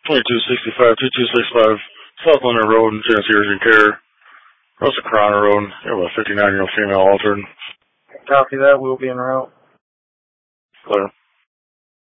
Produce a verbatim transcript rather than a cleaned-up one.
twenty-two sixty-five, twenty-two sixty-five, South Leonard Road, Genesee Urgent Care, Russell Corona Road. You have a fifty-nine-year-old female altered. Copy that. We'll be en route. Clear.